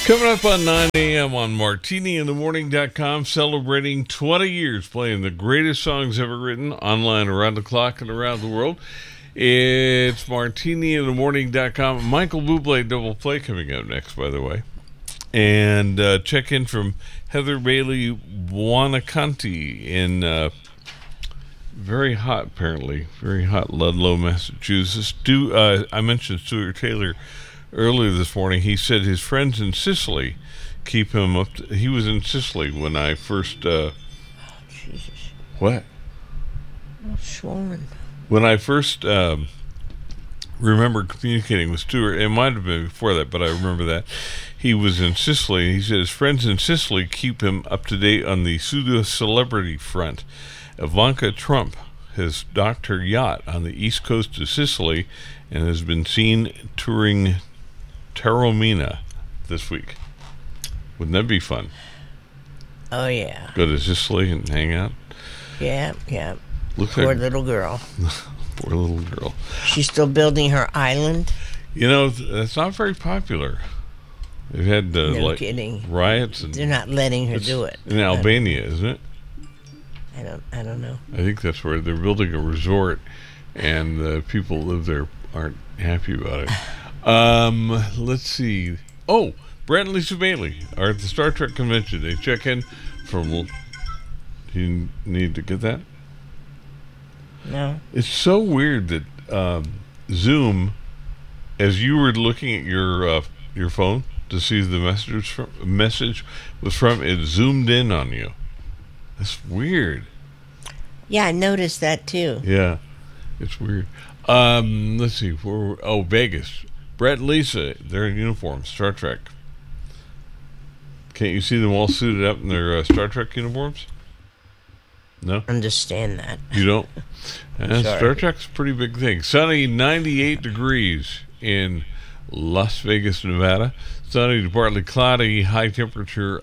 Coming up on 9 a.m. on MartiniInTheMorning.com, celebrating 20 years playing the greatest songs ever written online around the clock and around the world. It's MartiniInTheMorning.com. Michael Bublé double play coming up next, by the way. And check in from Heather Bailey Buonaconti in very hot, apparently, very hot Ludlow, Massachusetts. I mentioned Stuart Taylor earlier this morning. He said his friends in Sicily keep him up. He was in Sicily when I first. Jesus. What? I'm swollen. When I first remember communicating with Stuart, it might have been before that, but I remember that he was in Sicily. He said his friends in Sicily keep him up to date on the pseudo celebrity front. Ivanka Trump has docked her yacht on the east coast of Sicily and has been seen touring Taormina this week. Wouldn't that be fun? Oh, yeah. Go to Sicily and hang out? Yeah. Poor little girl. Poor little girl. She's still building her island? You know, that's not very popular. They've had kidding. Riots. And they're not letting her do it. In Albania, isn't it? I don't know. I think that's where they're building a resort, and the people who live there aren't happy about it. Let's see. Oh, Brett and Lisa Bailey are at the Star Trek convention. They check in from. Do you need to get that? No. It's so weird that Zoom, as you were looking at your phone to see the message was from, it zoomed in on you. It's weird. Yeah, I noticed that too. Yeah, it's weird. Let's see. Vegas. Brett and Lisa, they're in uniform, Star Trek. Can't you see them all suited up in their Star Trek uniforms? No? Understand that. You don't? Star Trek's a pretty big thing. Sunny, 98 degrees in Las Vegas, Nevada. Sunny to partly cloudy, high temperature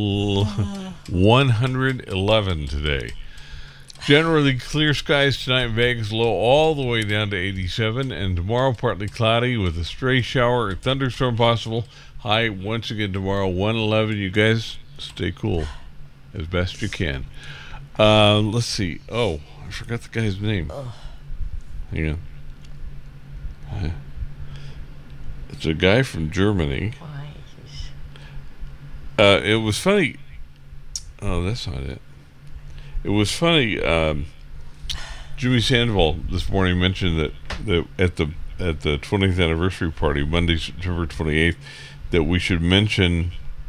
111 today. Generally clear skies tonight in Vegas, low all the way down to 87, and tomorrow partly cloudy with a stray shower or thunderstorm possible. High once again tomorrow 111. You guys stay cool as best you can. Let's see. Oh, I forgot the guy's name. Hang on. It's a guy from Germany. It was funny. Oh, that's not it. It was funny. Jimmy Sandoval this morning mentioned that at the 20th anniversary party, Monday, September 28th, that we should mention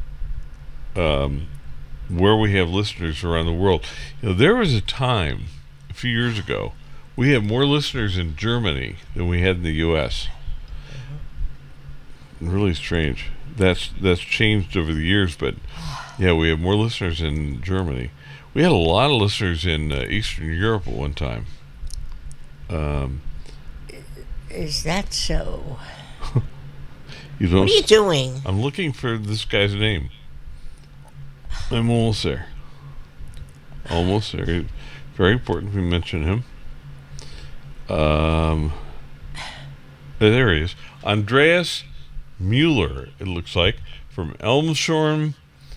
where we have listeners around the world. You know, there was a time a few years ago we had more listeners in Germany than we had in the U.S. Really strange. That's changed over the years, but yeah, we have more listeners in Germany. We had a lot of listeners in Eastern Europe at one time. Is that so? You don't. What are you doing? I'm looking for this guy's name. I'm almost there. Almost there. Very important we mention him. There he is. Andreas Müller, it looks like, from Elmshorn,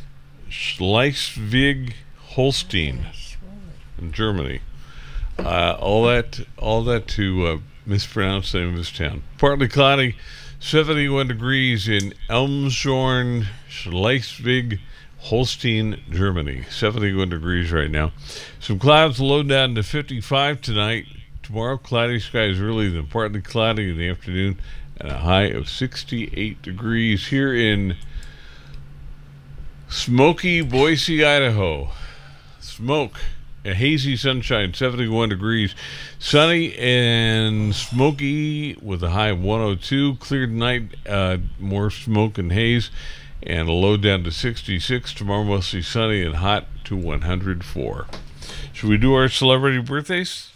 Schleswig-Holstein, in Germany. All that to mispronounce the name of this town. Partly cloudy, 71 degrees in Elmshorn, Schleswig-Holstein, Germany. 71 degrees right now. Some clouds low down to 55 tonight. Tomorrow, cloudy skies early, then partly cloudy in the afternoon, and a high of 68 degrees here in smoky Boise, Idaho. Smoke, a hazy sunshine, 71 degrees. Sunny and smoky with a high of 102. Clear tonight, more smoke and haze, and a low down to 66. Tomorrow, mostly sunny and hot to 104. Should we do our celebrity birthdays?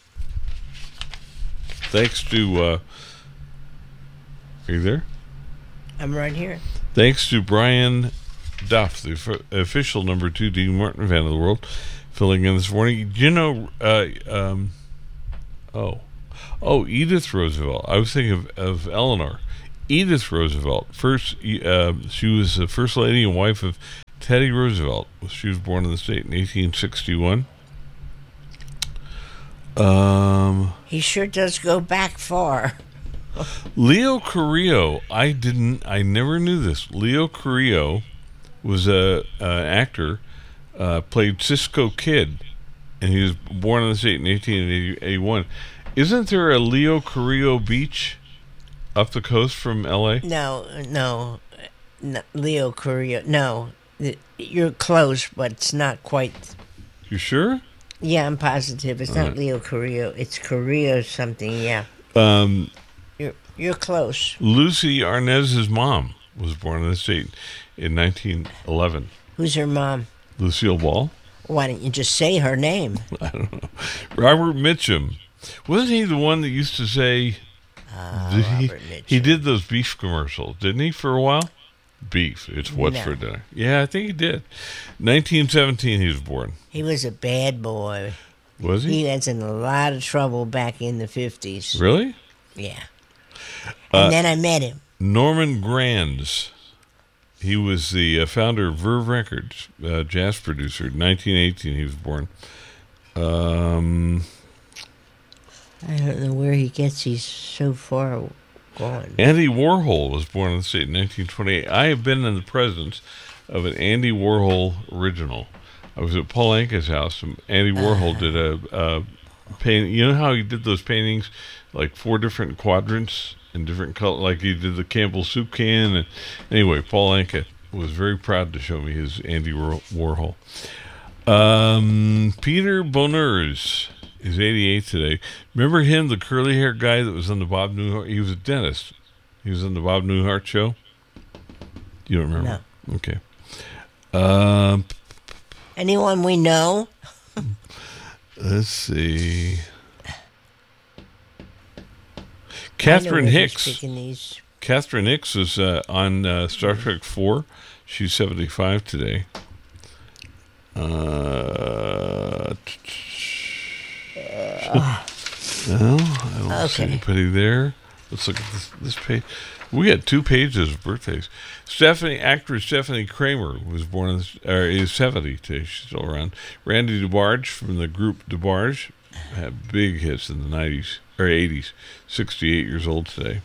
Thanks to, are you there? I'm right here. Thanks to Brian Duff, the official number 2 Dean Martin fan of the world, filling in this morning. You know, Edith Roosevelt. I was thinking of Eleanor. Edith Roosevelt. She was the first lady and wife of Teddy Roosevelt. She was born in the state in 1861. He sure does go back far. Leo Carrillo. I never knew this. Leo Carrillo was an actor. Played Cisco Kid, and he was born in the state in 1881. Isn't there a Leo Carrillo Beach up the coast from L.A.? No, Leo Carrillo. No, you're close, but it's not quite. You sure? Yeah, I'm positive. It's not Leo Carrillo. It's Carrillo something, yeah. You're close. Lucy Arnaz's mom was born in the state in 1911. Who's her mom? Lucille Ball? Why don't you just say her name? I don't know. Robert Mitchum. Wasn't he the one that used to say... Robert Mitchum. He did those beef commercials, didn't he, for a while? Beef. It's what's No. for dinner. Yeah, I think he did. 1917 he was born. He was a bad boy. Was he? He was in a lot of trouble back in the 50s. Really? Yeah. And then I met him. Norman Granz. He was the founder of Verve Records, jazz producer. In 1918 he was born. I don't know where he gets these so far gone. Andy Warhol was born in the state in 1928. I have been in the presence of an Andy Warhol original. I was at Paul Anka's house, and Andy Warhol did a painting. You know how he did those paintings, like 4 different quadrants in different colors, like he did the Campbell soup can. And anyway, Paul Anka was very proud to show me his Andy Warhol. Peter Boners is 88 today. Remember him, the curly hair guy that was on the Bob Newhart? He was a dentist. He was on the Bob Newhart show. You don't remember? No. Okay. Anyone we know? Let's see. Catherine Hicks. Catherine Hicks is on Star Trek 4. She's 75 today. No, I don't see anybody there. Let's look at this page. We had 2 pages of birthdays. Actress Stephanie Kramer was born is 70 today. She's still around. Randy DeBarge from the group DeBarge had big hits in the 90s or 80s. 68 years old today.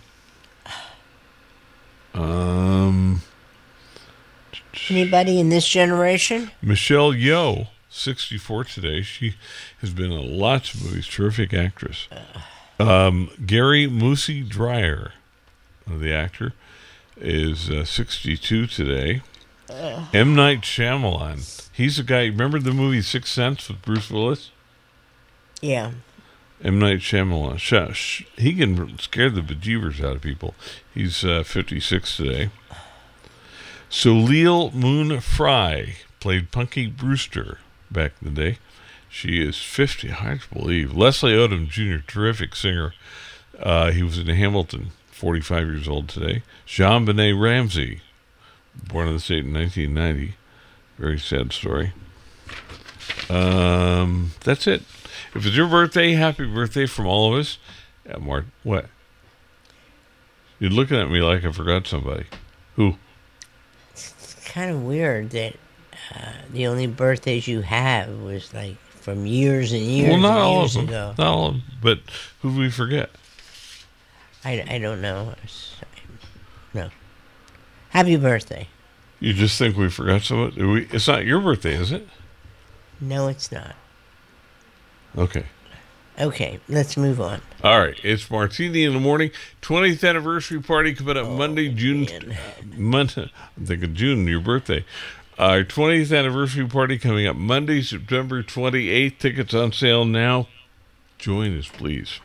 Anybody in this generation? Michelle Yeoh, 64 today. She has been in lots of movies. Terrific actress. Gary Moosey Dreyer, the actor, is 62 today. M. Night Shyamalan. He's the guy. Remember the movie Sixth Sense with Bruce Willis? Yeah. M. Night Shyamalan. He can scare the bejeebers out of people. He's 56 today. Soleil Moon Frye played Punky Brewster back in the day. She is 50, hard to believe. Leslie Odom Jr., terrific singer. He was in Hamilton, 45 years old today. JonBenet Ramsey, born in the state in 1990. Very sad story. That's it. If it's your birthday, happy birthday from all of us. Mark, what? You're looking at me like I forgot somebody. Who? It's kind of weird that the only birthdays you have was like from years and years Well, not and all years of them. ago. Not all of them. But who do we forget? I don't know. No. Happy birthday. You just think we forgot someone? It's not your birthday, is it? No, it's not. Okay. Okay, let's move on. All right. It's Martini in the Morning. 20th anniversary party coming up Monday, June. I'm thinking June, your birthday. Our 20th anniversary party coming up Monday, September 28th. Tickets on sale now. Join us, please.